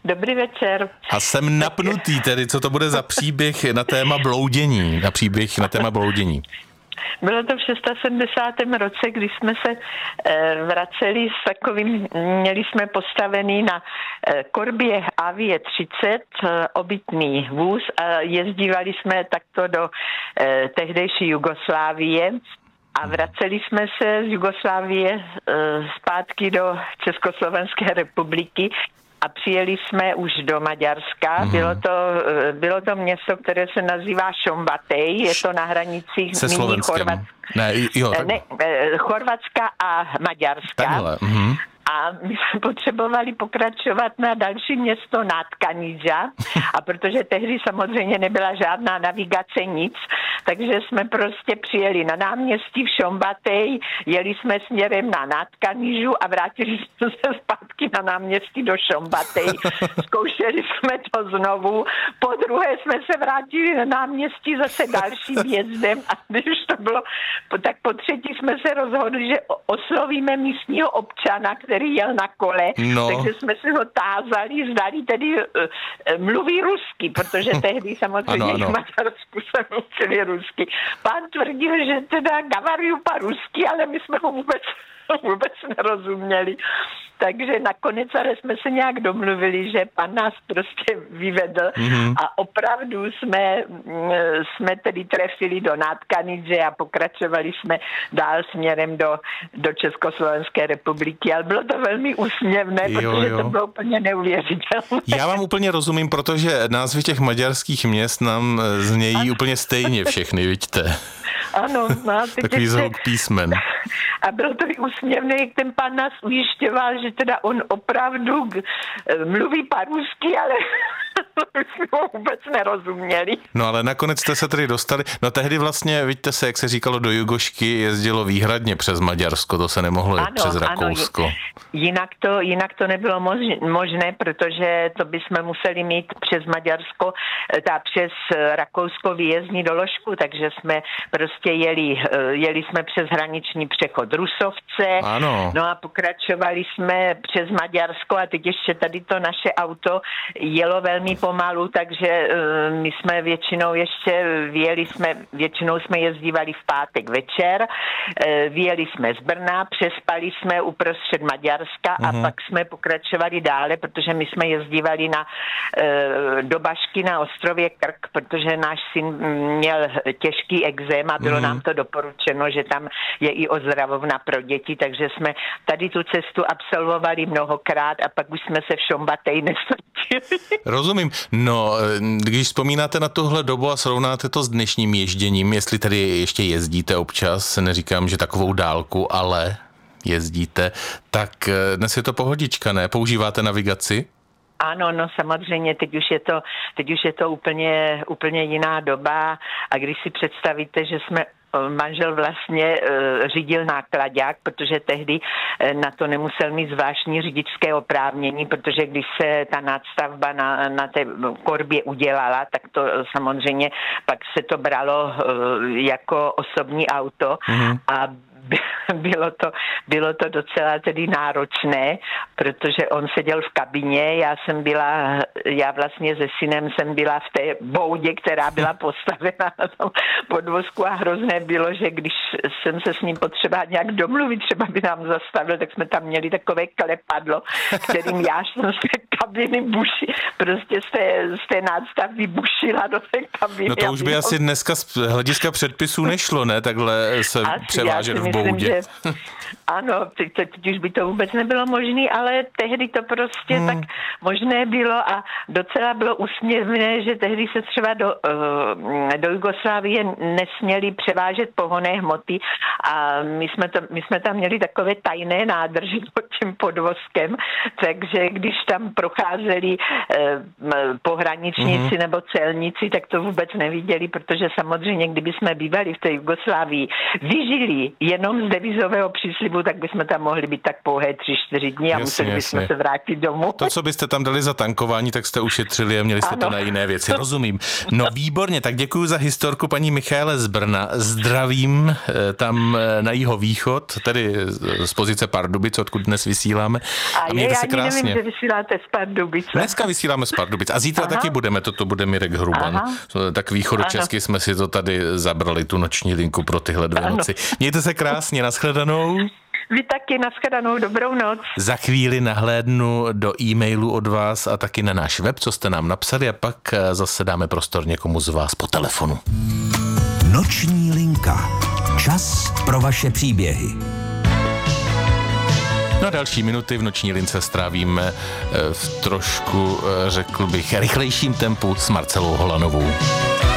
Dobrý večer. A jsem napnutý tedy, co to bude za příběh na téma bloudění, na téma bloudění. Bylo to v 670. roce, když jsme se vraceli s takovým, měli jsme postavený na korbě Avie 30 obytný vůz a jezdívali jsme takto do tehdejší Jugoslávie a vraceli jsme se z Jugoslávie zpátky do Československé republiky. A přijeli jsme už do Maďarska. Bylo to město, které se nazývá Šombatej. Je to na hranicích se Slovenskem. Chorvatska a Maďarska. Takhle. A my jsme potřebovali pokračovat na další město Natkanidža. A protože tehdy samozřejmě nebyla žádná navigace, nic, takže jsme prostě přijeli na náměstí v Šombatej, jeli jsme směrem na Natkanidžu a vrátili jsme se zpátky na náměstí do Šombatej. Zkoušeli jsme to znovu. Po druhé jsme se vrátili na náměstí zase dalším jezdem a když to bylo, tak po třetí jsme se rozhodli, že oslovíme místního občana, který jel na kole, takže jsme se ho tázali, zdali tedy mluví rusky, protože tehdy samozřejmě v Maďarsku se mluvili rusky. Pán tvrdil, že teda gavaruju po-rusky, ale my jsme ho vůbec nerozuměli. Takže nakonec ale jsme se nějak domluvili, že pan nás prostě vyvedl a opravdu jsme tedy trefili do Natkanidže a pokračovali jsme dál směrem do Československé republiky, ale bylo to velmi úsměvné, protože to bylo úplně neuvěřitelné. Já vám úplně rozumím, protože názvy těch maďarských měst nám znějí úplně stejně všechny, vidíte. Ano. Takový zhluk písmen. A bylo to i úsměvné, jak ten pán nás ujišťoval, že teda on opravdu mluví po-rusky, ale jsme ho vůbec nerozuměli. No ale nakonec jste se tedy dostali, no tehdy vlastně, vidíte se, jak se říkalo, do Jugošky jezdilo výhradně přes Maďarsko, to se nemohlo přes Rakousko. Jinak to nebylo možné, protože to bychom museli mít přes Maďarsko, přes Rakousko výjezdní doložku, takže jsme prostě jeli jsme přes hraniční přechod Rusovce, no a pokračovali jsme přes Maďarsko a teď ještě tady to naše auto jelo velmi pomalu, takže my jsme většinou jsme jezdívali v pátek večer, vyjeli jsme z Brna, přespali jsme uprostřed Maďarska a pak jsme pokračovali dále, protože my jsme jezdívali do Bašky na ostrově Krk, protože náš syn měl těžký ekzém a bylo nám to doporučeno, že tam je i ozdravovna pro děti, takže jsme tady tu cestu absolvovali mnohokrát a pak už jsme se v Šombatej nesvrtili. Rozumím. No, když vzpomínáte na tuhle dobu a srovnáte to s dnešním ježděním, jestli tady ještě jezdíte občas, neříkám, že takovou dálku, ale jezdíte, tak dnes je to pohodička, ne? Používáte navigaci? Ano, samozřejmě, teď už je to úplně jiná doba a když si představíte, že jsme manžel vlastně řídil náklaďák, protože tehdy na to nemusel mít zvláštní řidičské oprávnění, protože když se ta nadstavba na té korbě udělala, tak to samozřejmě pak se to bralo jako osobní auto a bylo to docela tedy náročné, protože on seděl v kabině, já vlastně se synem jsem byla v té boudě, která byla postavena na tom podvozku a hrozné bylo, že když jsem se s ním potřeba nějak domluvit, třeba by nám zastavil, tak jsme tam měli takové klepadlo, kterým já jsem z té kabiny prostě z té nástavby bušila do té kabiny. No to už by asi dneska z hlediska předpisů nešlo, ne? Takhle se převážet v boudě. Ano, teď už by to vůbec nebylo možné, ale tehdy to prostě tak možné bylo a docela bylo úsměvné, že tehdy se třeba do Jugoslávie nesměli převážet pohonné hmoty a my jsme tam měli takové tajné nádrže pod tím podvozkem, takže když tam procházeli pohraničníci nebo celníci, tak to vůbec neviděli, protože samozřejmě, kdyby jsme bývali v té Jugoslávii, vyžili jenom z devizového příslibu, tak bychom tam mohli být tak pouhé 3-4 dní a museli bychom se vrátit domů. To, co byste tam dali za tankování, tak jste ušetřili a měli jste to na jiné věci. Rozumím. No výborně, tak děkuji za historku paní Michaele z Brna. Zdravím tam na jihovýchod, tedy z pozice Pardubic, odkud dnes vysíláme. A mějte se krásně. Nevím, že vysíláte z Pardubic. Dneska vysíláme z Pardubic a zítra taky budeme, toto bude Mirek Hruban. Tak východočesky jsme si to tady zabrali, tu noční linku pro tyhle 2 noci. Mějte se krásně, nashledanou. Vy taky, nashledanou, dobrou noc. Za chvíli nahlédnu do e-mailu od vás a taky na náš web, co jste nám napsali, a pak zase dáme prostor někomu z vás po telefonu. Noční linka. Čas pro vaše příběhy. No a další minuty v noční lince strávíme v trošku, řekl bych, rychlejším tempu s Marcelou Holanovou.